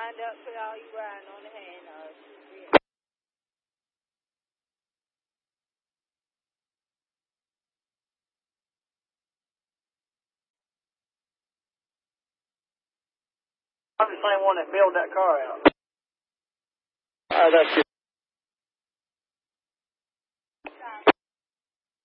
lined up for all you riding on the hand. I'm the same one that bailed that car out. That's